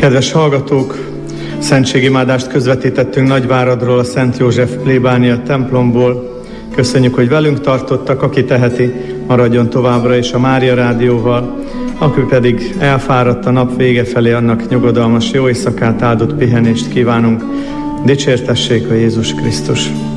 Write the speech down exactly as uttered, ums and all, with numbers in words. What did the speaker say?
Kedves hallgatók, szentségimádást közvetítettünk Nagyváradról, a Szent József plébánia templomból. Köszönjük, hogy velünk tartottak, aki teheti, maradjon továbbra is a Mária Rádióval, aki pedig elfáradt a nap vége felé, annak nyugodalmas jó éjszakát, áldott pihenést kívánunk. Dicsértessék a Jézus Krisztus!